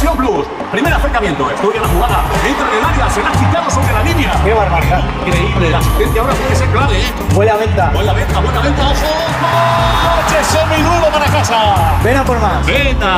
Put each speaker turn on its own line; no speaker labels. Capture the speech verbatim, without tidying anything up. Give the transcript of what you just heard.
Versión Plus. Primer acercamiento. Estudia la jugada. Entra en el área. Se la ha quitado sobre la línea.
¡Qué barbaridad!
Increíble. La asistencia ahora tiene que ser clave, ¿eh?
Buena venta.
Buena venta, buena venta. ¡Ojo! ¡Coche seminuevo para casa!
Ven a por más.
¡Venta!